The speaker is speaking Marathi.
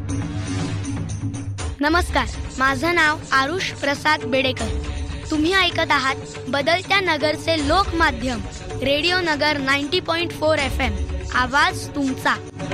नमस्कार, माझं नाव आरुष प्रसाद बेडेकर. तुम्ही ऐकत आहात बदलत्या नगरचे लोकमाध्यम रेडिओ नगर 90.4 FM. आवाज तुमचा.